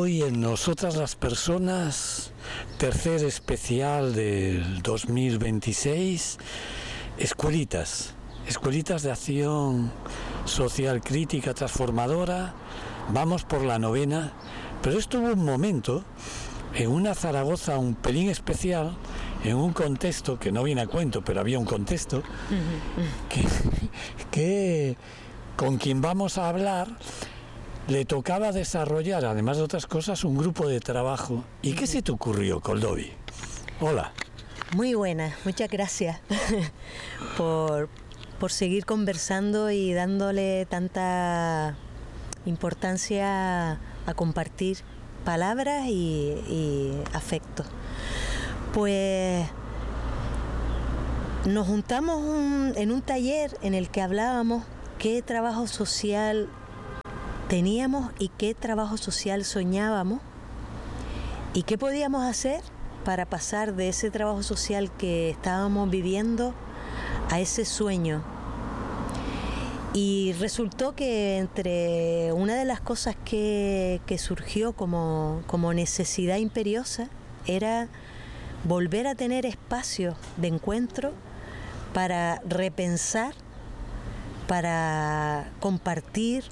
Hoy en Nosotras las Personas, tercer especial del 2026, escuelitas de acción social crítica transformadora. Vamos por la 9ª, pero esto hubo un momento en una Zaragoza un pelín especial, en un contexto que no viene a cuento, pero había un contexto que con quien vamos a hablar le tocaba desarrollar, además de otras cosas, un grupo de trabajo. ¿Y qué se te ocurrió, Koldovi? Hola. Muy buena, muchas gracias por seguir conversando y dándole tanta importancia a compartir palabras y afecto. Pues nos juntamos en un taller en el que hablábamos qué trabajo social teníamos y qué trabajo social soñábamos y qué podíamos hacer para pasar de ese trabajo social que estábamos viviendo a ese sueño. Y resultó que entre una de las cosas que surgió como necesidad imperiosa era volver a tener espacios de encuentro para repensar, para compartir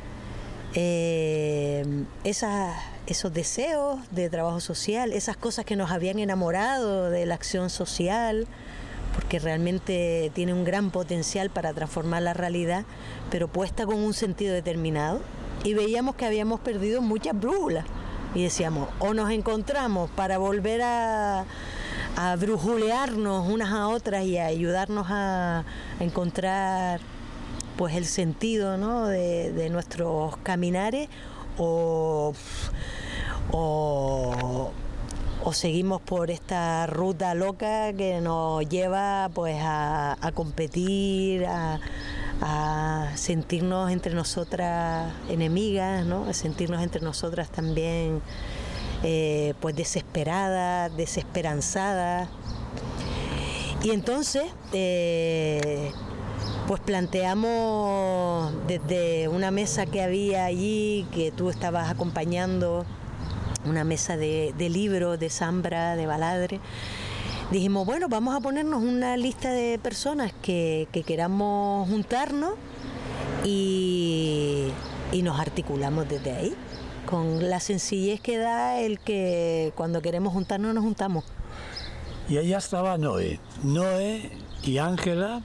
esos deseos de trabajo social, esas cosas que nos habían enamorado de la acción social, porque realmente tiene un gran potencial para transformar la realidad, pero puesta con un sentido determinado. Y veíamos que habíamos perdido muchas brújulas y decíamos, o nos encontramos para volver a brujulearnos unas a otras y a ayudarnos a encontrar pues el sentido, ¿no?, de nuestros caminares, o seguimos por esta ruta loca que nos lleva pues a competir, a sentirnos entre nosotras enemigas, ¿no?, a sentirnos entre nosotras también pues desesperadas, desesperanzadas. Y entonces pues planteamos desde una mesa que había allí, que tú estabas acompañando, una mesa de libros, de Zambra, de Baladre. Dijimos, bueno, vamos a ponernos una lista de personas que queramos juntarnos y nos articulamos desde ahí, con la sencillez que da el que cuando queremos juntarnos nos juntamos. Y allá estaba Noé y Ángela,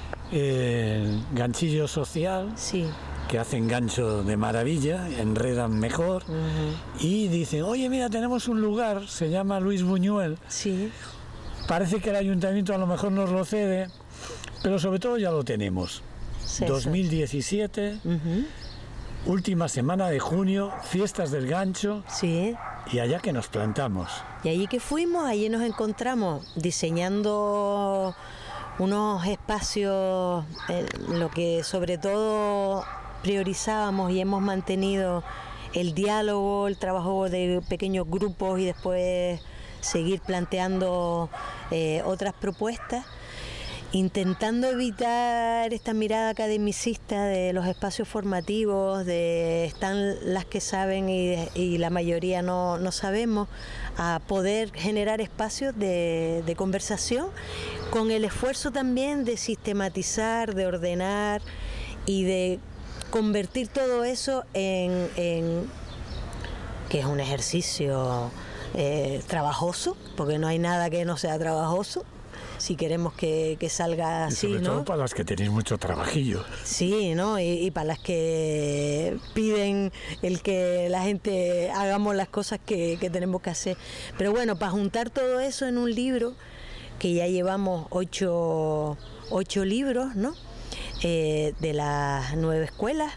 ganchillo social, sí, que hacen gancho de maravilla, enredan mejor, y dicen, oye, mira, tenemos un lugar, se llama Luis Buñuel, sí, parece que el ayuntamiento a lo mejor nos lo cede, pero sobre todo ya lo tenemos. Sí, 2017, última semana de junio, fiestas del gancho, sí, y allá que nos plantamos. Y allí que fuimos, allí nos encontramos diseñando unos espacios, lo que sobre todo priorizábamos y hemos mantenido el diálogo, el trabajo de pequeños grupos y después seguir planteando otras propuestas, intentando evitar esta mirada academicista de los espacios formativos, de están las que saben y la mayoría no sabemos, a poder generar espacios de conversación, con el esfuerzo también de sistematizar, de ordenar y de convertir todo eso en que es un ejercicio trabajoso, porque no hay nada que no sea trabajoso, si queremos que salga así, y sobre todo, ¿no?, para las que tenéis mucho trabajillo. Sí, ¿no? Y para las que piden el que la gente hagamos las cosas que tenemos que hacer. Pero bueno, para juntar todo eso en un libro, que ya llevamos 8 libros, ¿no?, de las 9 escuelas,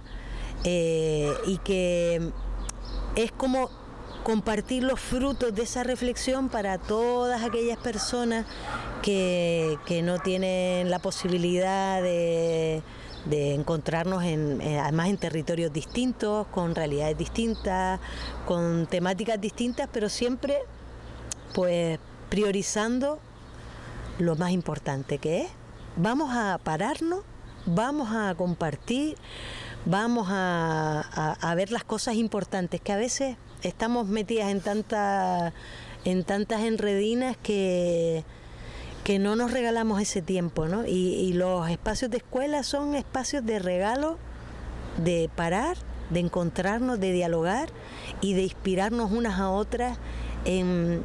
y que es como compartir los frutos de esa reflexión para todas aquellas personas que no tienen la posibilidad de encontrarnos además en territorios distintos, con realidades distintas, con temáticas distintas, pero siempre pues priorizando lo más importante, que es vamos a pararnos, vamos a compartir, vamos a ver las cosas importantes, que a veces estamos metidas en tantas enredinas que no nos regalamos ese tiempo, ¿no? Y los espacios de escuela son espacios de regalo, de parar, de encontrarnos, de dialogar y de inspirarnos unas a otras en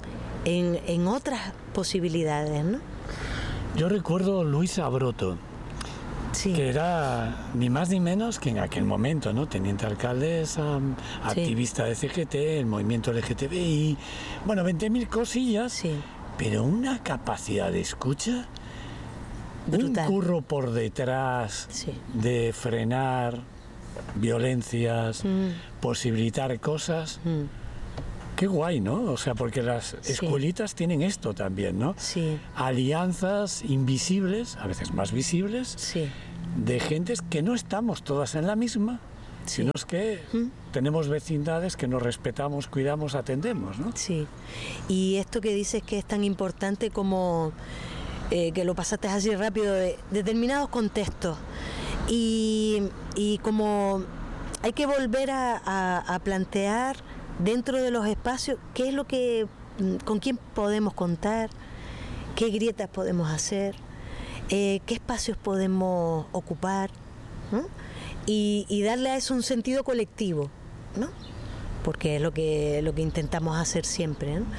otras posibilidades, ¿no? Yo recuerdo Luisa Broto, sí, que era ni más ni menos que en aquel momento, ¿no? Teniente alcaldesa, activista de CGT, el movimiento LGTBI, bueno, 20.000 cosillas, sí, pero una capacidad de escucha, brutal. un curro por detrás Sí. de frenar violencias, posibilitar cosas. Qué guay, ¿no? O sea, porque las escuelitas tienen esto también, ¿no? Sí. Alianzas invisibles, a veces más visibles, Sí. de gentes que no estamos todas en la misma, sino es que tenemos vecindades que nos respetamos, cuidamos, atendemos, ¿no? Sí. Y esto que dices que es tan importante como que lo pasaste así rápido, de determinados contextos. Y como hay que volver a plantear dentro de los espacios qué es lo que, con quién podemos contar, qué grietas podemos hacer, qué espacios podemos ocupar, ¿no? Y darle a eso un sentido colectivo, ¿no? Porque es lo que intentamos hacer siempre, ¿no?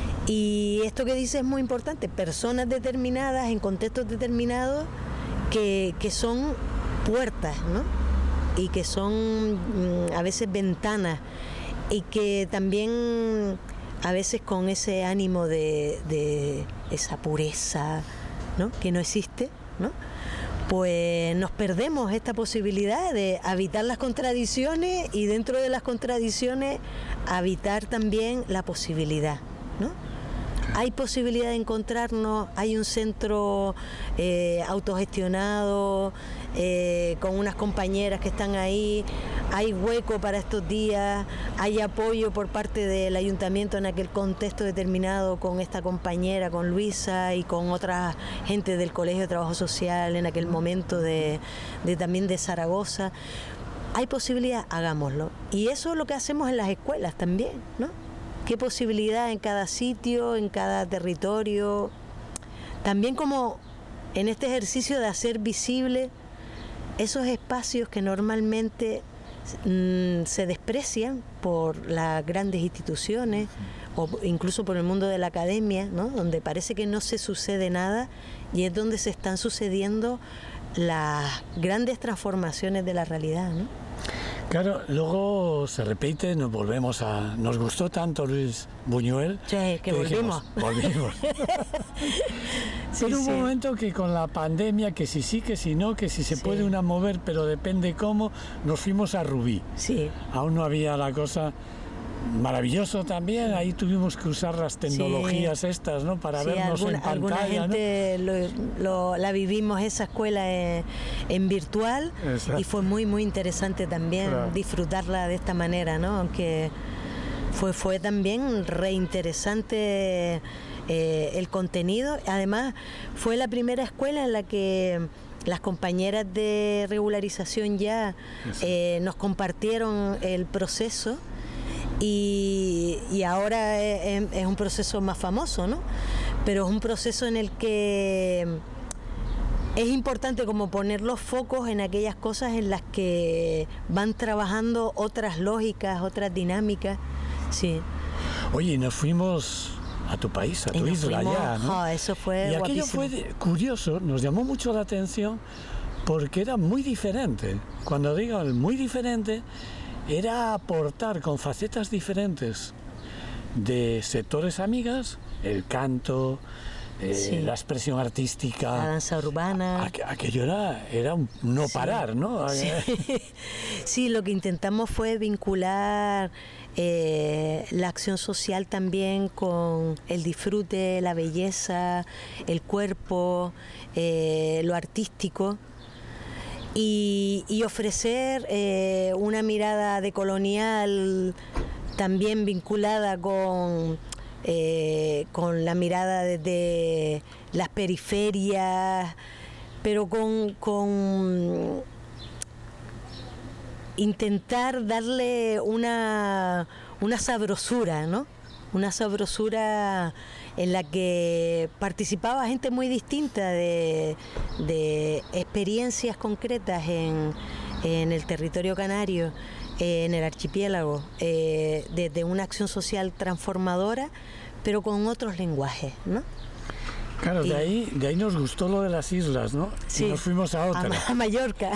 Y esto que dices es muy importante, personas determinadas en contextos determinados que son puertas, ¿no? Y que son a veces ventanas, y que también a veces con ese ánimo de esa pureza, ¿no? Que no existe, ¿no? Pues nos perdemos esta posibilidad de habitar las contradicciones y dentro de las contradicciones habitar también la posibilidad, ¿no? Hay posibilidad de encontrarnos, hay un centro autogestionado, con unas compañeras que están ahí, hay hueco para estos días, hay apoyo por parte del ayuntamiento en aquel contexto determinado con esta compañera, con Luisa y con otra gente del Colegio de Trabajo Social en aquel momento también de Zaragoza. Hay posibilidad, hagámoslo. Y eso es lo que hacemos en las escuelas también, ¿no? Qué posibilidad en cada sitio, en cada territorio. También como en este ejercicio de hacer visible esos espacios que normalmente se desprecian por las grandes instituciones o incluso por el mundo de la academia, ¿no? Donde parece que no se sucede nada y es donde se están sucediendo las grandes transformaciones de la realidad, ¿no? Claro, luego se repite, nos gustó tanto Luis Buñuel que volvimos. Volvimos. Pero hubo un momento que con la pandemia, que si sí, que si no, que si se puede una mover, pero depende cómo, nos fuimos a Rubí. Sí. Aún no había la cosa. Maravilloso también, ahí tuvimos que usar las tecnologías estas, ¿no? Para vernos en pantalla. Alguna gente, ¿no? la vivimos esa escuela en virtual. Exacto. Y fue muy, muy interesante también disfrutarla de esta manera, ¿no? Aunque fue también reinteresante el contenido. Además, fue la primera escuela en la que las compañeras de regularización ya nos compartieron el proceso. Y ahora es un proceso más famoso, ¿no? Pero es un proceso en el que es importante como poner los focos en aquellas cosas en las que van trabajando otras lógicas, otras dinámicas. Sí. Oye, nos fuimos a tu país, a tu isla ya, ¿no? Eso fue y aquello guapísimo. Fue curioso, nos llamó mucho la atención porque era muy diferente. Cuando digo muy diferente, era aportar con facetas diferentes de sectores amigas, el canto, la expresión artística, la danza urbana. Aquello era un no parar, ¿no? Sí. Sí, lo que intentamos fue vincular la acción social también con el disfrute, la belleza, el cuerpo, lo artístico. Y ofrecer una mirada decolonial también vinculada con la mirada desde las periferias, pero con intentar darle una sabrosura, ¿no? Una sabrosura en la que participaba gente muy distinta de experiencias concretas en el territorio canario, en el archipiélago, desde una acción social transformadora, pero con otros lenguajes, ¿no? Claro, de ahí nos gustó lo de las islas, ¿no? Sí, y nos fuimos a otra. A Mallorca.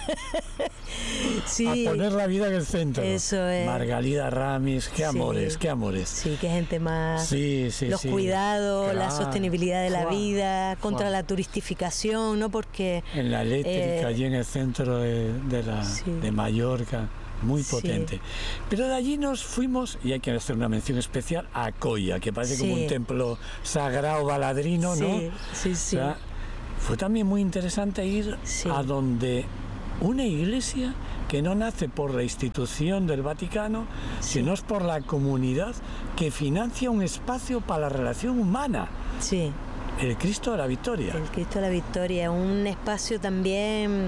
Sí, a poner la vida en el centro. Eso es. Margalida Ramis, qué amores, sí, qué amores. Sí, qué gente más. Sí, los cuidados, claro. La sostenibilidad de la vida, contra la turistificación, ¿no? Porque en la eléctrica, allí en el centro de Mallorca. Muy potente. Pero de allí nos fuimos, y hay que hacer una mención especial, a Coya, que parece como un templo sagrado baladrino, ¿no? Sí. O sea, fue también muy interesante ir a donde una iglesia que no nace por la institución del Vaticano, sino es por la comunidad que financia un espacio para la relación humana. Sí. El Cristo de la Victoria. El Cristo de la Victoria, un espacio también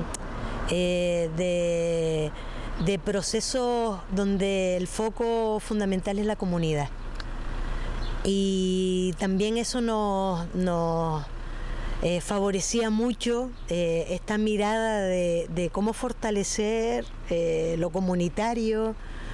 de procesos donde el foco fundamental es la comunidad. Y también eso nos favorecía mucho esta mirada de cómo fortalecer lo comunitario,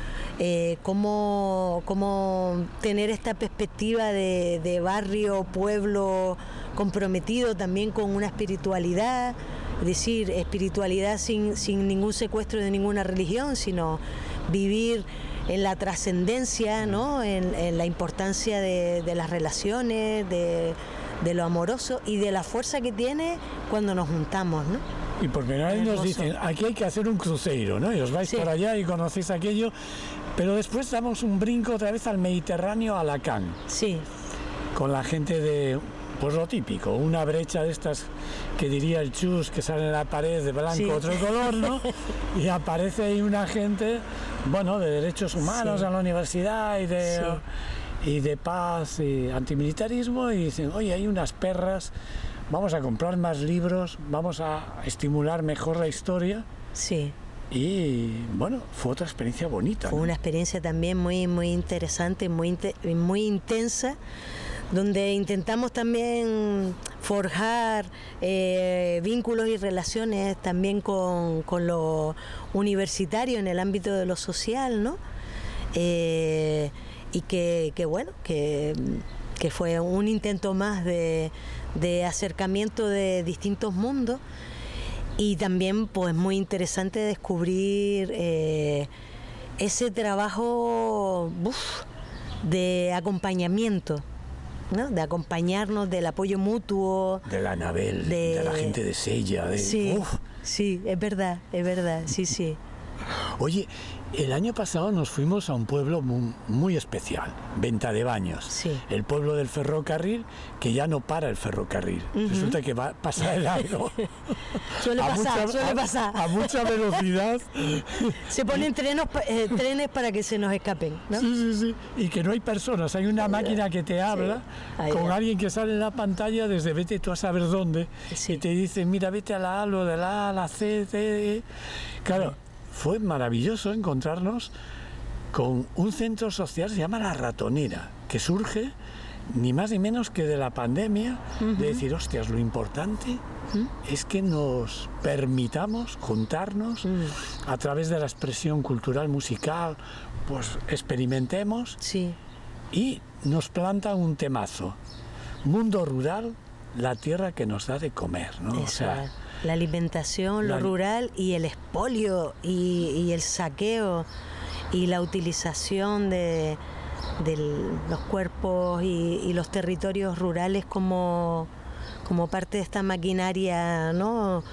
cómo tener esta perspectiva de barrio, pueblo comprometido también con una espiritualidad. Es decir, espiritualidad sin ningún secuestro de ninguna religión, sino vivir en la trascendencia, ¿no? En la importancia de las relaciones, de lo amoroso y de la fuerza que tiene cuando nos juntamos, ¿no? Y por primera vez nos dicen, aquí hay que hacer un cruceiro, ¿no? Y os vais para allá y conocéis aquello, pero después damos un brinco otra vez al Mediterráneo, a Alacant. Sí. Con la gente de... Pues lo típico, una brecha de estas que diría el Chus, que sale en la pared de blanco, otro color, ¿no? Y aparece ahí una gente, bueno, de derechos humanos a la universidad y de paz y antimilitarismo, y dicen, oye, hay unas perras, vamos a comprar más libros, vamos a estimular mejor la historia. Sí. Y bueno, fue otra experiencia bonita. Fue una experiencia también muy, muy interesante, muy intensa, donde intentamos también forjar vínculos y relaciones también con lo universitario en el ámbito de lo social, ¿no? Y que fue un intento más de acercamiento de distintos mundos, y también pues muy interesante descubrir ese trabajo de acompañamiento, ¿no? De acompañarnos, del apoyo mutuo. De la Anabel, de la gente de Sella. Sí, es verdad, sí. Oye, el año pasado nos fuimos a un pueblo muy especial, Ventadebaños, el pueblo del ferrocarril, que ya no para el ferrocarril. Resulta que va a pasar el algo. Suele pasar. A mucha velocidad. Se ponen trenes para que se nos escapen, ¿no? Sí. Y que no hay personas, hay una máquina que te habla con alguien que sale en la pantalla desde vete tú a saber dónde, y te dice, mira, vete a la A, lo de la A, a la C, D, E. Claro. Fue maravilloso encontrarnos con un centro social, se llama La Ratonera, que surge ni más ni menos que de la pandemia, de decir, hostias, lo importante es que nos permitamos juntarnos a través de la expresión cultural, musical, pues experimentemos y nos plantan un temazo. Mundo rural, la tierra que nos da de comer, ¿no? Eso, o sea, la alimentación, lo rural y el expolio y el saqueo y la utilización de los cuerpos y los territorios rurales como parte de esta maquinaria, ¿no?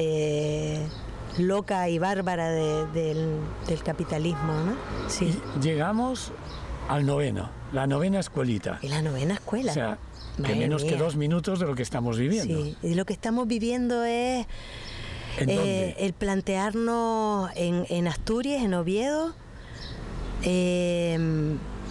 Loca y bárbara del capitalismo, ¿no? Sí. Y llegamos al noveno, la novena escuelita. ¿Y la novena escuela? O sea, que menos que 2 minutos de lo que estamos viviendo. Sí, y lo que estamos viviendo es el plantearnos en Asturias, en Oviedo,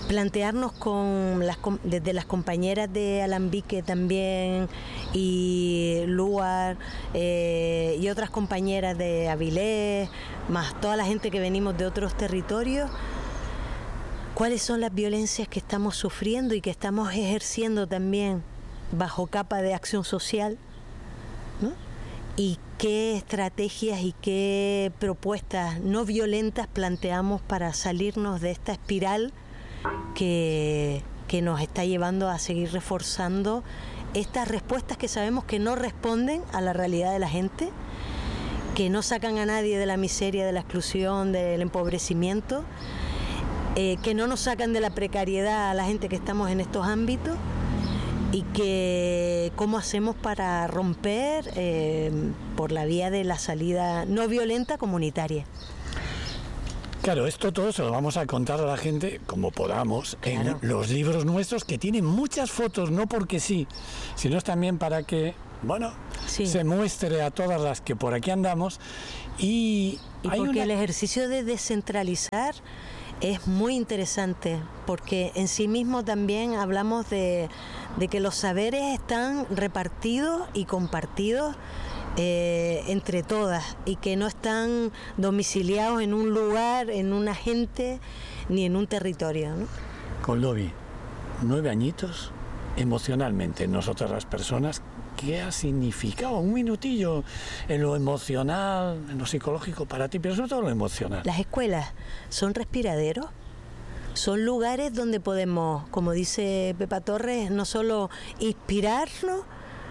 plantearnos desde las compañeras de Alambique también y Luar y otras compañeras de Avilés, más toda la gente que venimos de otros territorios, cuáles son las violencias que estamos sufriendo y que estamos ejerciendo también bajo capa de acción social, ¿no? Y qué estrategias y qué propuestas no violentas planteamos para salirnos de esta espiral que nos está llevando a seguir reforzando estas respuestas que sabemos que no responden a la realidad de la gente, que no sacan a nadie de la miseria, de la exclusión, del empobrecimiento, que no nos sacan de la precariedad a la gente que estamos en estos ámbitos, y que cómo hacemos para romper por la vía de la salida no violenta comunitaria. Claro, esto todo se lo vamos a contar a la gente como podamos, claro, en los libros nuestros, que tienen muchas fotos, no porque sí, sino es también para que, bueno, sí, se muestre a todas las que por aquí andamos. Y porque el ejercicio de descentralizar es muy interesante, porque en sí mismo también hablamos de que los saberes están repartidos y compartidos entre todas, y que no están domiciliados en un lugar, en una gente, ni en un territorio, ¿no? Con Lovi, 9 añitos, emocionalmente, nosotras las personas, ¿qué ha significado? Un minutillo en lo emocional, en lo psicológico para ti, pero sobre todo lo emocional. Las escuelas son respiraderos, son lugares donde podemos, como dice Pepa Torres, no solo inspirarnos,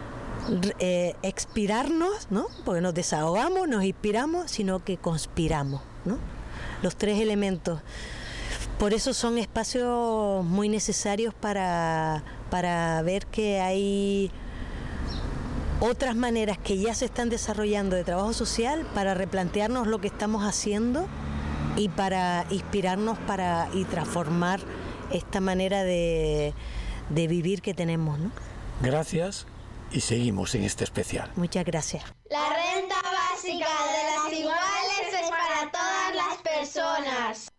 expirarnos, ¿no? Porque nos desahogamos, nos inspiramos, sino que conspiramos, ¿no? Los 3 elementos. Por eso son espacios muy necesarios para ver que hay otras maneras que ya se están desarrollando de trabajo social, para replantearnos lo que estamos haciendo y para inspirarnos y transformar esta manera de vivir que tenemos, ¿no? Gracias, y seguimos en este especial. Muchas gracias. La renta básica de las iguales es para todas las personas.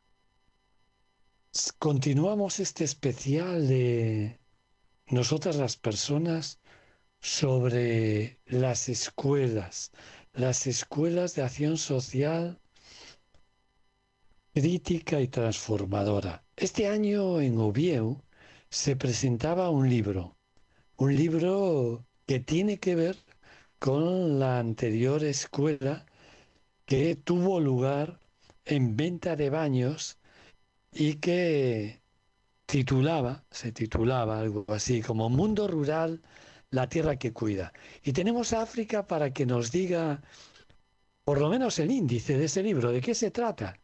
Continuamos este especial de nosotras las personas sobre las escuelas de acción social crítica y transformadora. Este año en Oviedo se presentaba un libro que tiene que ver con la anterior escuela que tuvo lugar en Venta de Baños y que se titulaba algo así como Mundo Rural, la tierra que cuida. Y tenemos a África para que nos diga por lo menos el índice de ese libro, ¿de qué se trata?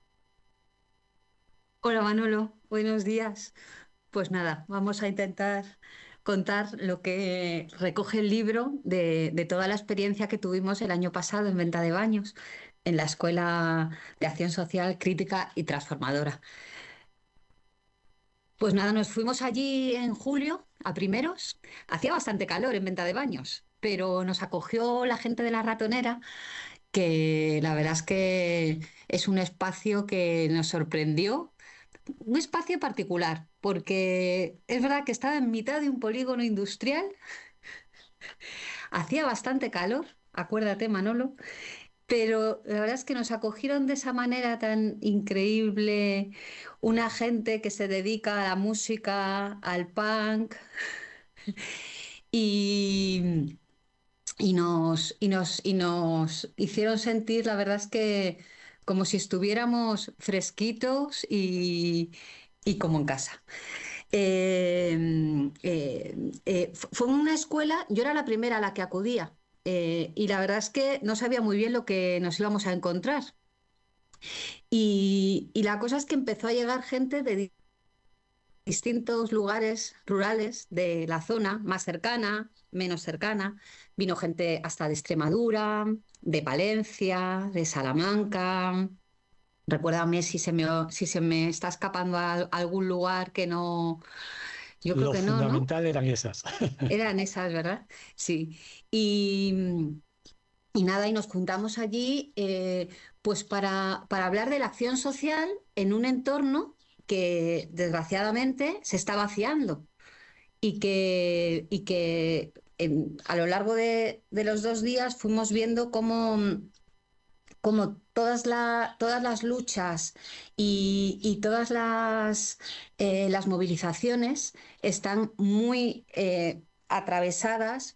Hola Manolo, buenos días. Pues nada, vamos a intentar contar lo que recoge el libro de toda la experiencia que tuvimos el año pasado en Venta de Baños, en la Escuela de Acción Social Crítica y Transformadora. Pues nada, nos fuimos allí en julio, a primeros. Hacía bastante calor en Venta de Baños, pero nos acogió la gente de La Ratonera, que la verdad es que es un espacio que nos sorprendió. Un espacio particular, porque es verdad que estaba en mitad de un polígono industrial, hacía bastante calor, acuérdate Manolo, pero la verdad es que nos acogieron de esa manera tan increíble, una gente que se dedica a la música, al punk, y nos hicieron sentir, la verdad es que como si estuviéramos fresquitos y como en casa. Fue una escuela, yo era la primera a la que acudía, y la verdad es que no sabía muy bien lo que nos íbamos a encontrar. Y la cosa es que empezó a llegar gente de distintos lugares rurales de la zona, más cercana, menos cercana. Vino gente hasta de Extremadura, de Palencia, de Salamanca. Recuérdame si se me está escapando a algún lugar que no... Yo creo que no, ¿no? Lo fundamental eran esas. Eran esas, ¿verdad? Sí. Y nada, y nos juntamos allí pues para hablar de la acción social en un entorno que desgraciadamente se está vaciando y que a lo largo de los 2 días fuimos viendo cómo todas las luchas y todas las movilizaciones están muy atravesadas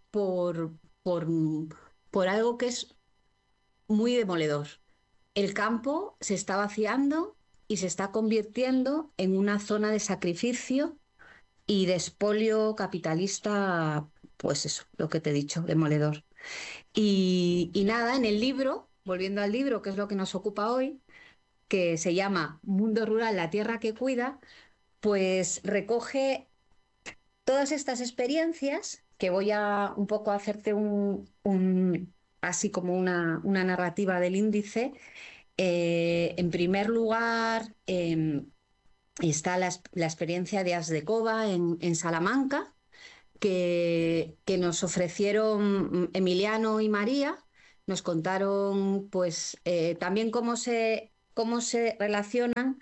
por algo que es muy demoledor. El campo se está vaciando y se está convirtiendo en una zona de sacrificio y de expolio capitalista, pues eso, lo que te he dicho, demoledor. Y nada, en el libro, volviendo al libro, que es lo que nos ocupa hoy, que se llama Mundo Rural, la tierra que cuida, pues recoge todas estas experiencias que voy a un poco a hacerte así como una narrativa del índice. En primer lugar, está la experiencia de Asdecova en Salamanca, que nos ofrecieron Emiliano y María. Nos contaron pues también cómo se relacionan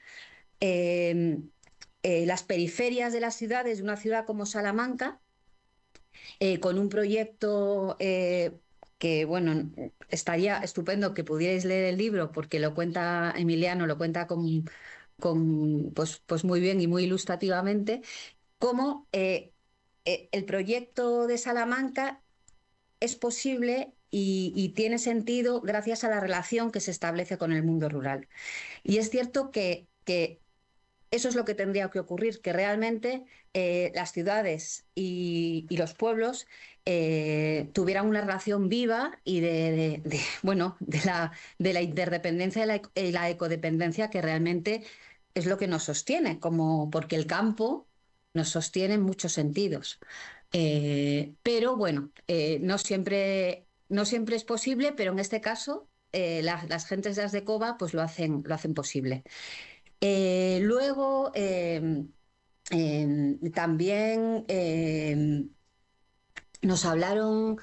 las periferias de las ciudades, de una ciudad como Salamanca, con un proyecto que, bueno, estaría estupendo que pudierais leer el libro, porque lo cuenta Emiliano, lo cuenta pues muy bien y muy ilustrativamente, cómo el proyecto de Salamanca es posible y tiene sentido gracias a la relación que se establece con el mundo rural. Y es cierto que eso es lo que tendría que ocurrir, que realmente las ciudades y los pueblos tuvieran una relación viva y de la interdependencia y la ecodependencia, que realmente es lo que nos sostiene, porque el campo nos sostiene en muchos sentidos. Pero bueno, no siempre es posible, pero en este caso las gentes de Asdecova pues lo hacen posible. Luego también nos hablaron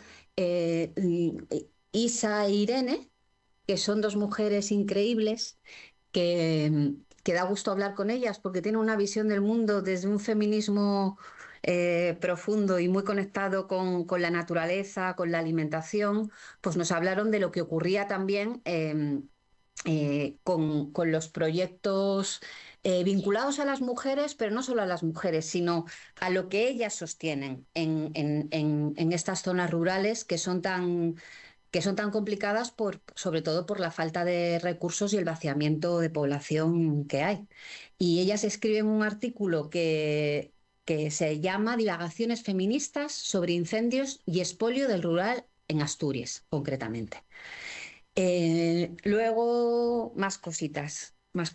Isa e Irene, que son 2 mujeres increíbles que da gusto hablar con ellas porque tienen una visión del mundo desde un feminismo profundo y muy conectado con la naturaleza, con la alimentación. Pues nos hablaron de lo que ocurría también con los proyectos vinculados a las mujeres, pero no solo a las mujeres, sino a lo que ellas sostienen en estas zonas rurales que son tan complicadas sobre todo por la falta de recursos y el vaciamiento de población que hay. Y ellas escriben un artículo que se llama Divagaciones feministas sobre incendios y expolio del rural en Asturias, concretamente. Luego, más cositas.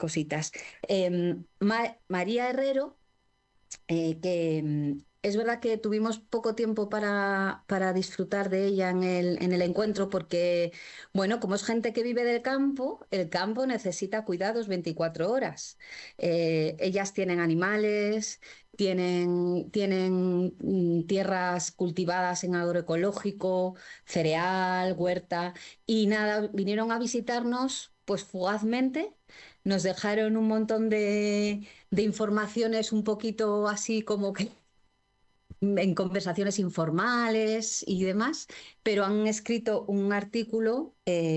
María Herrero, que es verdad que tuvimos poco tiempo para disfrutar de ella en el encuentro, porque, bueno, como es gente que vive del campo, el campo necesita cuidados 24 horas. Ellas tienen animales, tienen tierras cultivadas en agroecológico, cereal, huerta, y nada, vinieron a visitarnos pues fugazmente. Nos dejaron un montón de informaciones un poquito así como que en conversaciones informales y demás, pero han escrito un artículo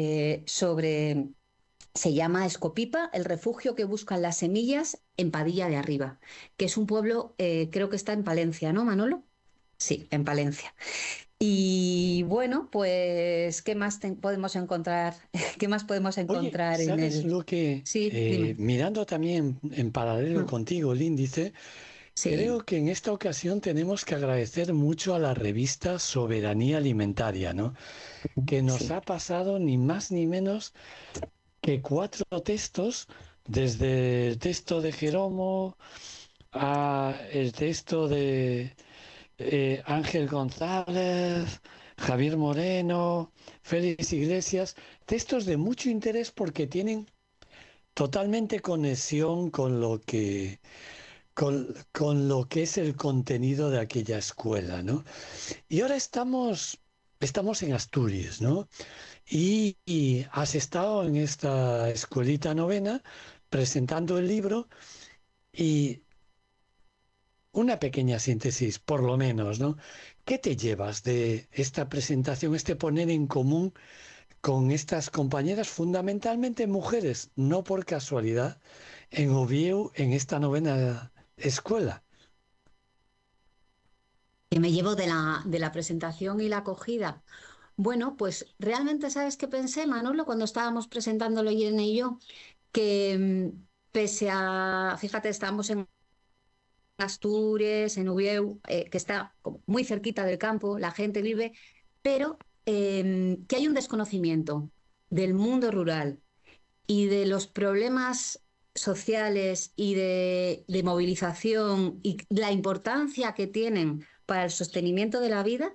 se llama Escopipa, el refugio que buscan las semillas en Padilla de Arriba, que es un pueblo, creo que está en Palencia, ¿no, Manolo? Sí, en Palencia. Y bueno, pues, ¿qué más podemos encontrar? ¿Qué más podemos encontrar? Oye, ¿sabes lo que, Sí, dime. mirando también en paralelo contigo el índice, Sí. creo que en esta ocasión tenemos que agradecer mucho a la revista Soberanía Alimentaria, ¿no? Que nos Sí. ha pasado ni más ni menos que 4 textos, desde el texto de Jeromo a el texto de Ángel González, Javier Moreno, Félix Iglesias, textos de mucho interés porque tienen totalmente conexión con lo que es el contenido de aquella escuela, ¿no? Y ahora estamos en Asturias, ¿no? Y has estado en esta escuelita novena presentando el libro Y una pequeña síntesis, por lo menos, ¿no? ¿Qué te llevas de esta presentación, este poner en común con estas compañeras, fundamentalmente mujeres, no por casualidad, en Oviedo, en esta novena escuela? Que me llevo de la presentación y la acogida. Bueno, pues realmente, ¿sabes qué pensé, Manolo, cuando estábamos presentándolo Irene y yo? Que pese a, fíjate, estábamos en Asturias, en Uvieu, que está como muy cerquita del campo, la gente vive, pero que hay un desconocimiento del mundo rural y de los problemas sociales y de movilización y la importancia que tienen para el sostenimiento de la vida,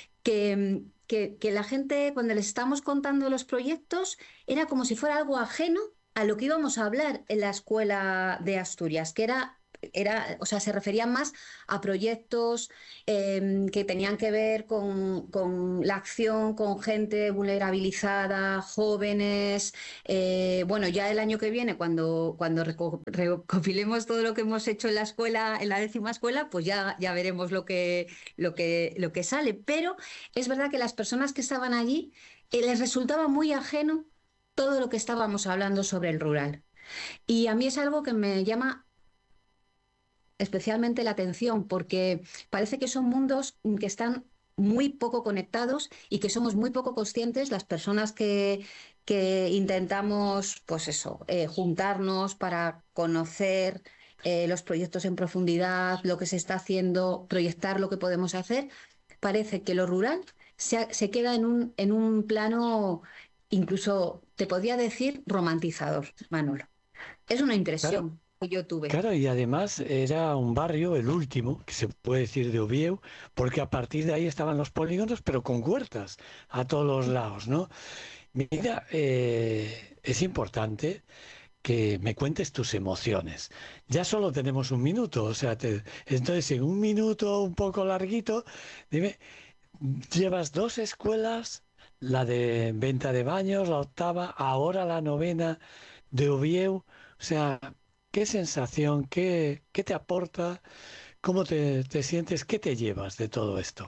que la gente, cuando les estamos contando los proyectos, era como si fuera algo ajeno a lo que íbamos a hablar en la escuela de Asturias, que o sea, se referían más a proyectos que tenían que ver con la acción con gente vulnerabilizada, jóvenes. Bueno, ya el año que viene, cuando recopilemos todo lo que hemos hecho en la escuela, en la 10ª escuela, pues ya veremos lo que sale. Pero es verdad que las personas que estaban allí les resultaba muy ajeno todo lo que estábamos hablando sobre el rural. Y a mí es algo que me llama especialmente la atención, porque parece que son mundos que están muy poco conectados y que somos muy poco conscientes las personas que intentamos, pues eso, juntarnos para conocer los proyectos en profundidad, lo que se está haciendo, proyectar lo que podemos hacer. Parece que lo rural se queda en un plano, incluso te podría decir, romantizador, Manolo. Es una Claro, impresión que yo tuve. claro, y además era un barrio, el último, que se puede decir de Oviedo, porque a partir de ahí estaban los polígonos, pero con huertas a todos los lados, ¿no? Mira, es importante que me cuentes tus emociones. Ya solo tenemos un minuto, o sea, entonces en un minuto un poco larguito, dime, llevas dos escuelas, la de venta de baños, la octava, ahora la novena de Oviedo, o sea, ¿qué sensación, qué te aporta, cómo te sientes, qué te llevas de todo esto?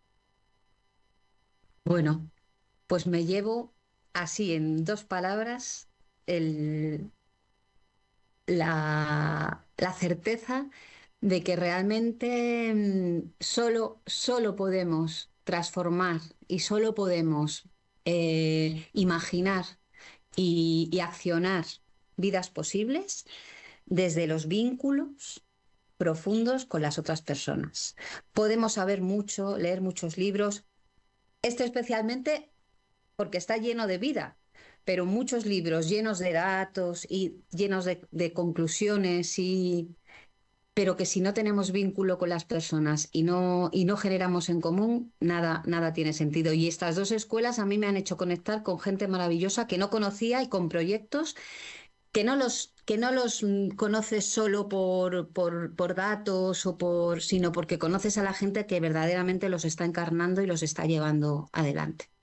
Bueno, pues me llevo así en 2 palabras el, la certeza de que realmente solo podemos transformar y solo podemos imaginar y accionar vidas posibles desde los vínculos profundos con las otras personas. Podemos saber mucho, leer muchos libros, este especialmente porque está lleno de vida, pero muchos libros llenos de datos y llenos de conclusiones, pero que si no tenemos vínculo con las personas y no generamos en común, nada tiene sentido. Y estas 2 escuelas a mí me han hecho conectar con gente maravillosa que no conocía y con proyectos que no los conoces solo por datos sino porque conoces a la gente que verdaderamente los está encarnando y los está llevando adelante.